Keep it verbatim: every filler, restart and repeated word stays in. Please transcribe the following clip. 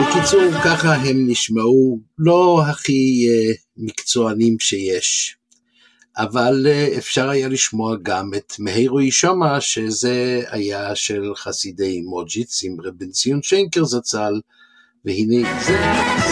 בקיצור, ככה הם נשמעו לא הכי uh, מקצוענים שיש. אבל uh, אפשר היה לשמוע גם את מהירו ישמה, שזה היה של חסידי מוג'יץ עם רב בן ציון שיינקר זצ"ל, והנה זה